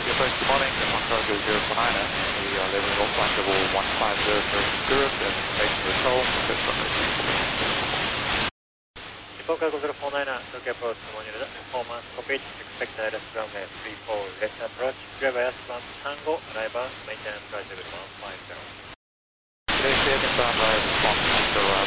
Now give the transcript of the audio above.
Tokyo First, good morning. Japan Cargo 049er. We are leaving off flight level 1500 Europe and making the show. That's right. Japan Cargo 049er, Tokyo Approach, Monero, performance copy, expect ILS runway 34, left approach, driver S1 Tango, arrival, maintain flight level 150. Today, clear confirmed, right, 150.